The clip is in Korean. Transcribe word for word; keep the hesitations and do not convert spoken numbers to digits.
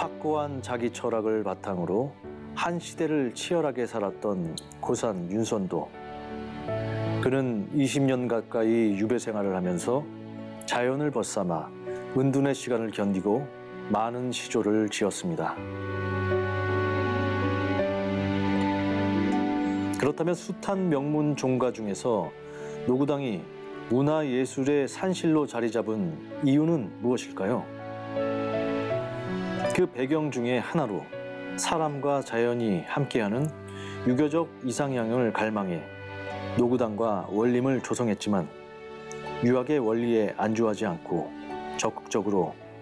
확고한 자기 철학을 바탕으로 한 시대를 치열하게 살았던 고산 윤선도. 그는 이십 년 가까이 유배 생활을 하면서 자연을 벗삼아 은둔의 시간을 견디고 많은 시조를 지었습니다. 그렇다면 숱한 명문 종가 중에서 노구당이 문화예술의 산실로 자리 잡은 이유는 무엇일까요? 그 배경 중에 하나로 사람과 자연이 함께하는 유교적 이상향을 갈망해 노구당과 원림을 조성했지만 유학의 원리에 안주하지 않고 적극적으로